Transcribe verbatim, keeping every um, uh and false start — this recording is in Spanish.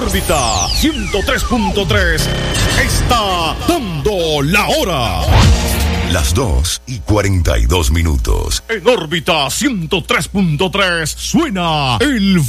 Órbita ciento tres punto tres está dando la hora. Las dos y cuarenta y dos minutos. En órbita ciento tres punto tres suena el